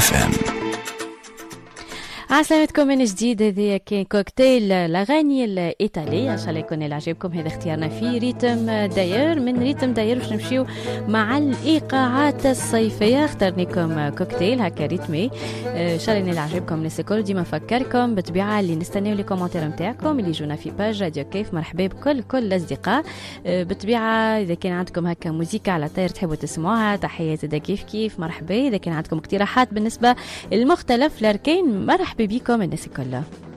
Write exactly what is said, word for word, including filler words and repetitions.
اف ام. عسلامتكم من جديد. هذه كان كوكتيل الاغاني الايطاليه، ان شاء الله يكون يعجبكم. هذا اختيارنا في ريتم داير. من ريتم داير باش نمشيو مع الايقاعات الصيفيه. اخترنا لكم كوكتيل هكا ريتمي، ان شاء الله يعجبكم الناس الكل. ديما نفكركم بالطبيعه اللي نستناو لي كومونتير نتاعكم اللي يجونا في باج راديو كيف. مرحبا بكل كل الاصدقاء. بالطبيعه اذا كان عندكم هكا موسيقى على طير تحبوا تسمعوها، تحياتي دا كيف كيف مرحبا. اذا كان عندكم اقتراحات بالنسبه للمختلف الاركان، مرحبا بكم الناس كلها.